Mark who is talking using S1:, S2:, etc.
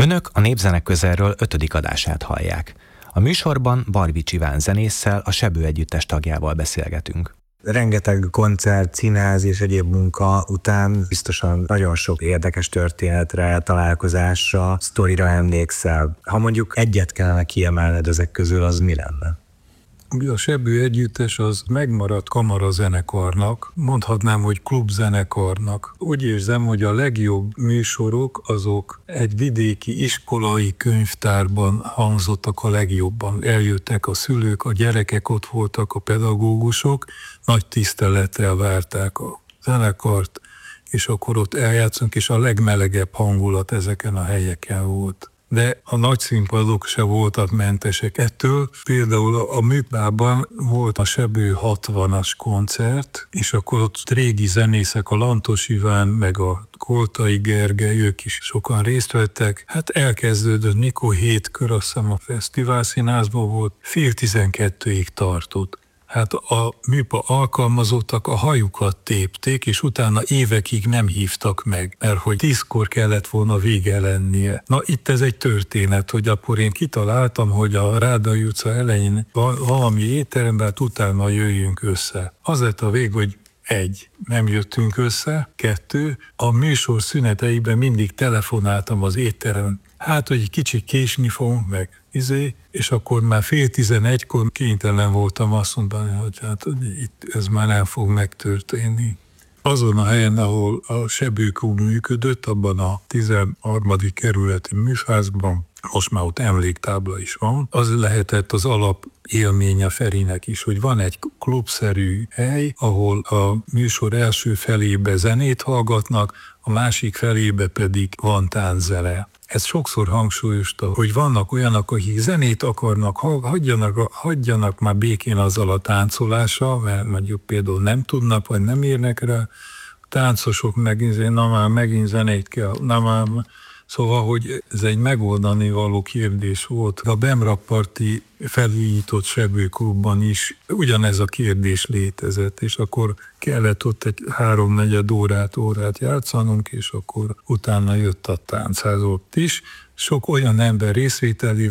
S1: Önök a Népzene Közelről 5. adását hallják. A műsorban Barbics Iván zenésszel, a Sebő Együttes tagjával beszélgetünk.
S2: Rengeteg koncert, színház és egyéb munka után biztosan nagyon sok érdekes történetre, találkozásra, sztorira emlékszel. Ha mondjuk egyet kellene kiemelned ezek közül, az mi lenne?
S3: A Sebő Együttes az megmaradt kamarazenekarnak, mondhatnám, hogy klubzenekarnak. Úgy érzem, hogy a legjobb műsorok azok egy vidéki iskolai könyvtárban hangzottak a legjobban. Eljöttek a szülők, a gyerekek ott voltak, a pedagógusok, nagy tisztelettel várták a zenekart, és akkor ott eljátszunk, és a legmelegebb hangulat ezeken a helyeken volt. De a nagy színpadok se voltak mentesek ettől. Például a Műpában volt a Sebő 60-as koncert, és akkor ott régi zenészek, a Lantos Iván, meg a Koltai Gergely, ők is sokan részt vettek. Hát elkezdődött, mikor 7 kör, azt hiszem a fesztiválszínházban volt, 11:30-ig tartott. Hát a Műpa alkalmazottak a hajukat tépték, és utána évekig nem hívtak meg, mert hogy 10-kor kellett volna vége lennie. Na itt ez egy történet, hogy akkor én kitaláltam, hogy a Rádai utca elején valami étteremben, hát utána jöjjünk össze. Az lett a vég, hogy 1. Nem jöttünk össze, 2. A műsor szüneteiben mindig telefonáltam az étteremben. Hát, hogy egy kicsit késni fogunk meg, és akkor már 10:30-kor kénytelen voltam azt mondani, hogy hát itt ez már nem fog megtörténni. Azon a helyen, ahol a Sebő Klub működött, abban a 13. kerületi műfázban, most már ott emléktábla is van, az lehetett az alap élménye Ferinek is, hogy van egy klubszerű hely, ahol a műsor első felébe zenét hallgatnak, a másik felébe pedig van tánczene. Ez sokszor hangsúlyozta, hogy vannak olyanok, akik zenét akarnak, hagyjanak már békén azzal a táncolással, mert mondjuk például nem tudnak, vagy nem érnek rá, táncosok megint, na már megint zenét kell, na már. Szóval, hogy ez egy megoldani való kérdés volt. A Bemrakparti felújított Sebő Klubban is ugyanez a kérdés létezett, és akkor kellett ott egy 3-4 órát játszanunk, és akkor utána jött a táncház ott is. Sok olyan ember részvételével,